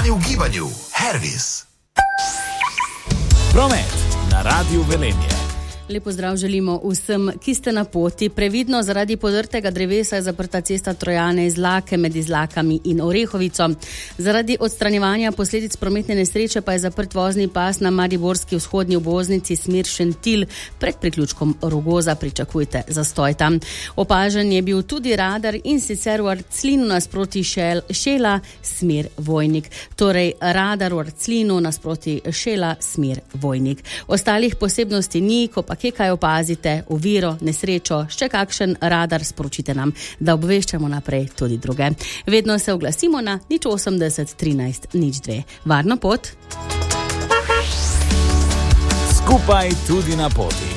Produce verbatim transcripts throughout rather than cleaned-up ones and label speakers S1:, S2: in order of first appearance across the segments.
S1: Vprašanje v gibanju. Hervis.
S2: Promet na Radiu Velenje.
S3: Lepo zdrav želimo vsem, ki ste na poti. Previdno, zaradi podrtega drevesa je zaprta cesta Trojane iz Lake med Izlakami in Orehovico. Zaradi odstranjevanja posledic prometne nesreče pa je zaprt vozni pas na mariborski vzhodni obvoznici smer Šentilj. Pred priključkom Rogoza pričakujte zastoj tam. Opažen je bil tudi radar in sicer v Arclinu nasproti šel, Šela smer Vojnik. Torej radar v Arclinu nasproti Šela smer Vojnik. Ostalih posebnosti ni, ko pa kje kaj opazite, oviro, nesrečo, še kakšen radar, sporočite nam, da obveščamo naprej tudi druge. Vedno se oglasimo na nič osemdeset trinajst nič dve. Varno pot!
S2: Skupaj tudi na poti.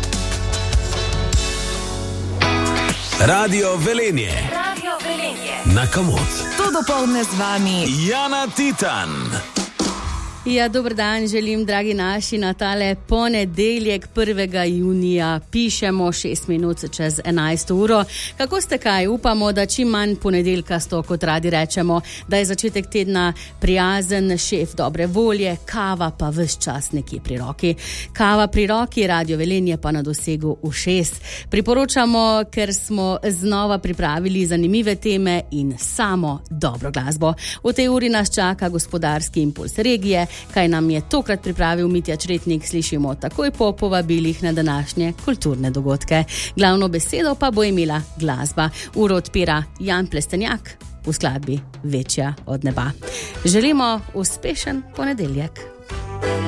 S2: Radio Velenje.
S4: Radio Velenje.
S2: Na Komot.
S4: To dopoldne z vami
S2: Jana Titan.
S3: Ja, dober dan želim, dragi naši, na tale ponedeljek prvega junija. Pišemo šest minut čez enajsto uro. Kako ste kaj? Upamo, da čim manj ponedeljkasto, kot radi rečemo, da je začetek tedna prijazen, šef dobre volje, kava pa ves čas nekje pri roki. Kava pri roki, Radio Velenje pa na dosegu ušes. Priporočamo, ker smo znova pripravili zanimive teme in samo dobro glasbo. V tej uri nas čaka gospodarski impuls regije. Kaj nam je tokrat pripravil Mitja Čretnik, slišimo takoj po povabilih na današnje kulturne dogodke. Glavno besedo pa bo imela glasba. Uro odpira Jan Plestenjak v skladbi Večja od neba. Želimo uspešen ponedeljek.